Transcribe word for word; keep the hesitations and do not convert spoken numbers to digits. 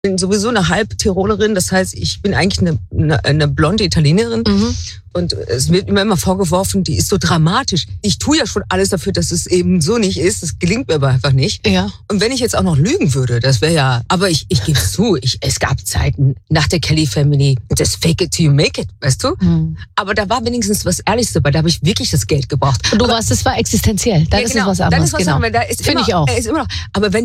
bin sowieso eine Halbtirolerin, das heißt, ich bin eigentlich eine, eine, eine blonde Italienerin. Mhm. Und es wird mir immer vorgeworfen, die ist so dramatisch. Ich tue ja schon alles dafür, dass es eben so nicht ist. Das gelingt mir aber einfach nicht. Ja. Und wenn ich jetzt auch noch lügen würde, das wäre ja... Aber ich, ich gebe es zu, ich, es gab Zeiten nach der Kelly Family, das Fake it till you make it, weißt du? Mhm. Aber da war wenigstens was Ehrliches dabei. Da habe ich wirklich das Geld gebraucht. Und du aber, warst, das war existenziell. Dann ja, ist genau, es was anderes. Dann ist was genau. anderes. Da ist Finde ich auch. Ist immer noch, aber wenn